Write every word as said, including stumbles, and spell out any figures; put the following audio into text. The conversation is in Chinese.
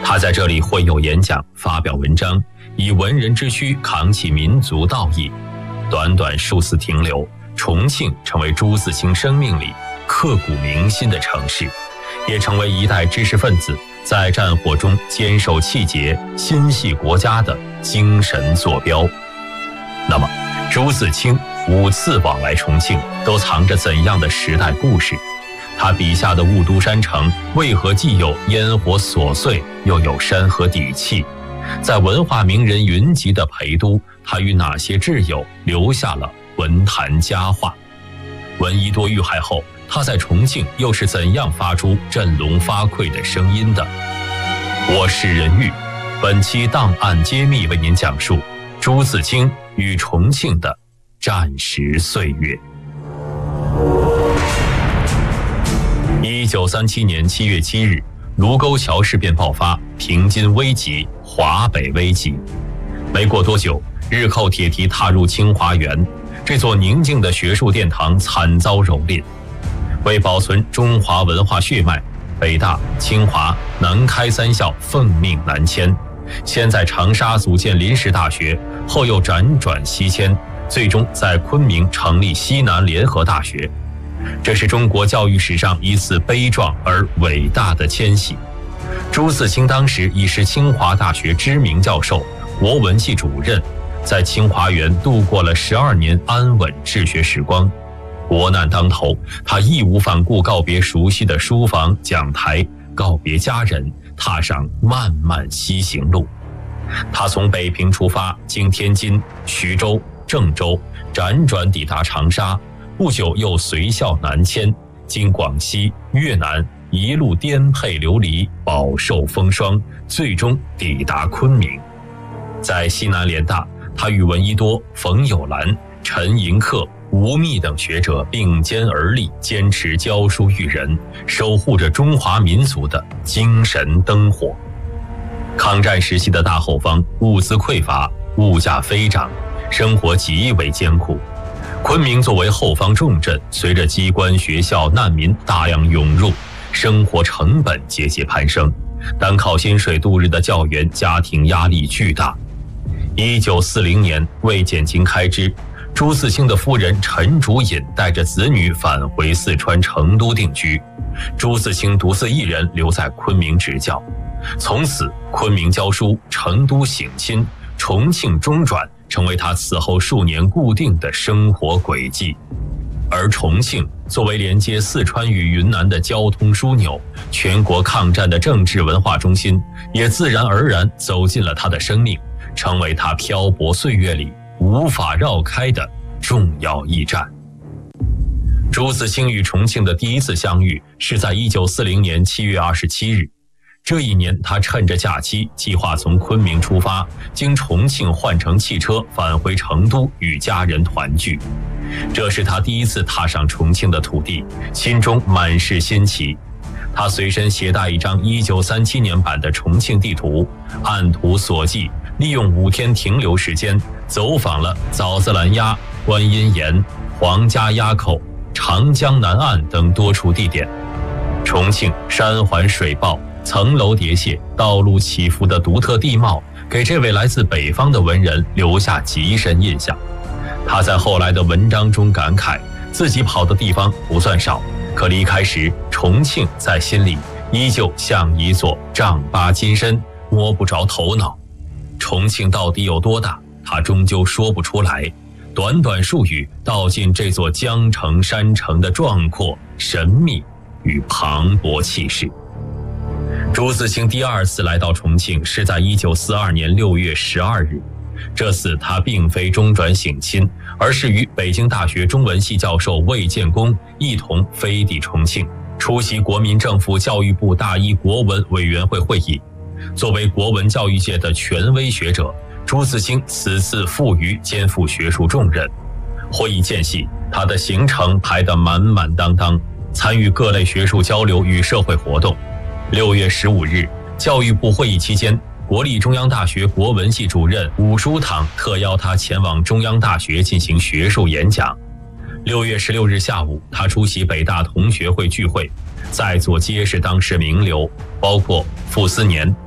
他在这里会有演讲，发表文章，以文人之躯扛起民族道义。短短数次停留，重庆成为朱自清生命里刻骨铭心的城市，也成为一代知识分子在战火中坚守气节、心系国家的精神坐标。那么，朱自清五次往来重庆，都藏着怎样的时代故事？他笔下的雾都山城为何既有烟火琐碎，又有山河底气？在文化名人云集的陪都，他与哪些挚友留下了文坛佳话？闻一多遇害后，他在重庆又是怎样发出振聋发聩的声音的？我是任玉，本期档案揭秘为您讲述朱自清与重庆的战时岁月。一九三七年七月七日，卢沟桥事变爆发，平津危急，华北危急。没过多久，日寇铁蹄踏入清华园，这座宁静的学术殿堂惨遭蹂躏。为保存中华文化血脉，北大、清华、南开三校奉命南迁，先在长沙组建临时大学，后又辗转西迁，最终在昆明成立西南联合大学。这是中国教育史上一次悲壮而伟大的迁徙。朱自清当时已是清华大学知名教授、国文系主任，在清华园度过了十二年安稳治学时光。国难当头，他义无反顾告别熟悉的书房讲台，告别家人，踏上漫漫西行路。他从北平出发，经天津、徐州、郑州，辗转抵达长沙，不久又随校南迁，经广西、越南，一路颠沛流离，饱受风霜，最终抵达昆明。在西南联大，他与闻一多、冯友兰、陈寅恪、吴宓等学者并肩而立，坚持教书育人，守护着中华民族的精神灯火。抗战时期的大后方，物资匮乏，物价飞涨，生活极为艰苦。昆明作为后方重镇，随着机关、学校、难民大量涌入，生活成本节节攀升，单靠薪水度日的教员家庭压力巨大。一九四零年，为减轻开支，朱自清的夫人陈竹隐带着子女返回四川成都定居，朱自清独自一人留在昆明执教。从此，昆明教书，成都省亲，重庆中转，成为他此后数年固定的生活轨迹。而重庆作为连接四川与云南的交通枢纽，全国抗战的政治文化中心，也自然而然走进了他的生命，成为他漂泊岁月里无法绕开的重要驿站。朱自清与重庆的第一次相遇是在一九四零年七月二十七日。这一年，他趁着假期，计划从昆明出发，经重庆换乘汽车返回成都与家人团聚。这是他第一次踏上重庆的土地，心中满是新奇。他随身携带一张一九三七年版的重庆地图，按图索骥，利用五天停留时间，走访了枣子栏崖、观音岩、黄家垭口、长江南岸等多处地点。重庆山环水抱，层楼叠泻，道路起伏的独特地貌，给这位来自北方的文人留下极深印象。他在后来的文章中感慨，自己跑的地方不算少，可离开时，重庆在心里依旧像一座丈八金身，摸不着头脑。重庆到底有多大，他终究说不出来。短短数语，道尽这座江城山城的壮阔、神秘与磅礴气势。朱自清第二次来到重庆是在一九四二年六月十二日，这次他并非中转省亲，而是与北京大学中文系教授魏建功一同飞抵重庆，出席国民政府教育部大一国文委员会会议。作为国文教育界的权威学者，朱自清此次赴渝肩负学术重任。会议间隙，他的行程排得满满当当，参与各类学术交流与社会活动。六月十五日，教育部会议期间，国立中央大学国文系主任伍舒堂特邀他前往中央大学进行学术演讲。六月十六日下午，他出席北大同学会聚会，在座皆是当时名流，包括傅斯年、